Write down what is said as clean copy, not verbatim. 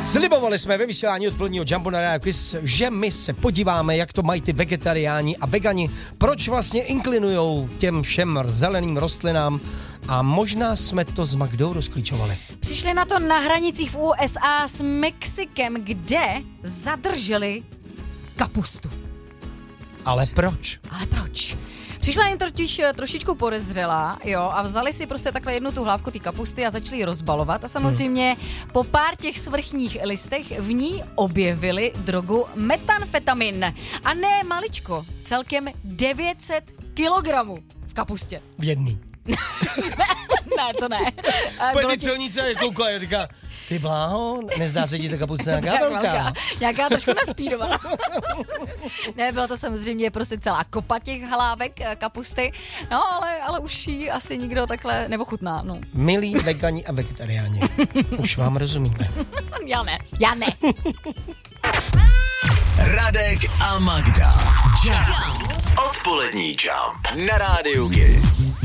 Slibovali jsme ve vysílání odpoledního Jumbo na Radio Quiz, že my se podíváme, jak to mají ty vegetariáni a vegani, proč vlastně inklinujou těm všem zeleným rostlinám a možná jsme to s Magdou rozklíčovali. Přišli na to na hranicích v USA s Mexikem, kde zadrželi kapustu. Ale proč? Přišla jen totiž trošičku podezřelá, jo, a vzali si prostě takhle jednu tu hlávku té kapusty a začali ji rozbalovat a samozřejmě po pár těch svrchních listech v ní objevili drogu metamfetamin. A ne maličko, celkem 900 kilogramů v kapustě. V jedný. Ne, to ne. Pojď celnice a koukala a říká, ty bláho, nezdá se ti ta kapuce nějaká velká? Nějaká trošku naspídovaná. Ne, byla to samozřejmě prostě celá kopa těch hlávek kapusty, no ale už ji asi nikdo takhle neochutná, no. Milí vegani a vegetariáni, už vám rozumíme. Já ne. Radek a Magda. Jump. Odpolední Jump na rádiu Kiss.